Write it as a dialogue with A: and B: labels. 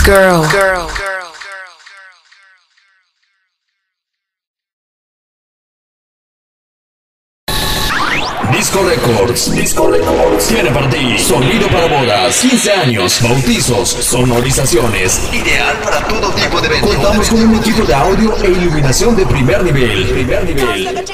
A: Girl.
B: Disco Records tiene para ti sonido para bodas, 15 años, bautizos, sonorizaciones, ideal para todo tipo de eventos. Contamos con un equipo de audio e iluminación de primer nivel.